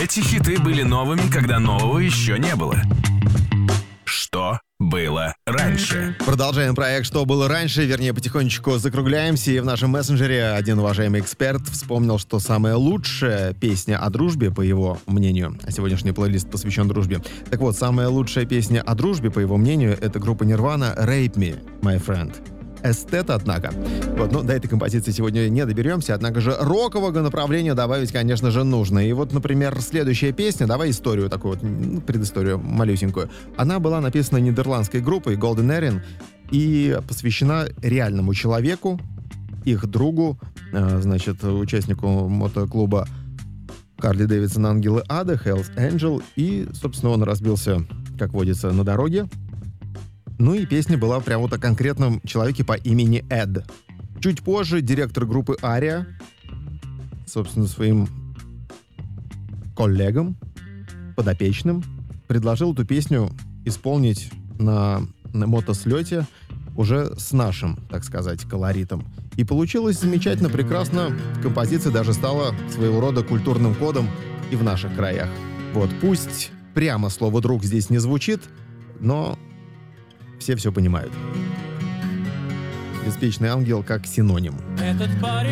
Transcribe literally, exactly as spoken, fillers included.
Эти хиты были новыми, когда нового еще не было. Что было раньше? Продолжаем проект «Что было раньше», вернее, потихонечку закругляемся. И в нашем мессенджере один уважаемый эксперт вспомнил, что самая лучшая песня о дружбе, по его мнению, а сегодняшний плейлист посвящен дружбе. Так вот, самая лучшая песня о дружбе, по его мнению, это группа Nirvana «Rape Me, My Friend». Эстет, однако. Вот, ну, до этой композиции сегодня не доберемся, однако же рокового направления добавить, конечно же, нужно. И вот, например, следующая песня, давай историю такую вот, ну, предысторию малюсенькую. Она была написана нидерландской группой Golden Earring и посвящена реальному человеку, их другу, э, значит, участнику мотоклуба Харли Дэвидсон «Ангелы Ада», Hells Angel, и, собственно, он разбился, как водится, на дороге. Ну и песня была прям вот о конкретном человеке по имени Эд. Чуть позже директор группы Ария, собственно, своим коллегам, подопечным, предложил эту песню исполнить на, на мотослете уже с нашим, так сказать, колоритом. И получилось замечательно, прекрасно. Композиция даже стала своего рода культурным кодом и в наших краях. Вот, пусть прямо слово «друг» здесь не звучит, но все все понимают. Беспечный ангел как синоним. Этот парень